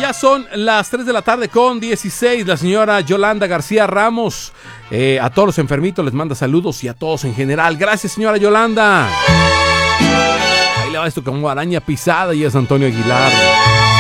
ya son las 3 de la tarde con 16. La señora Yolanda García Ramos, a todos los enfermitos les manda saludos y a todos en general. Gracias, señora Yolanda. Ahí le va esto como araña pisada y es Antonio Aguilar.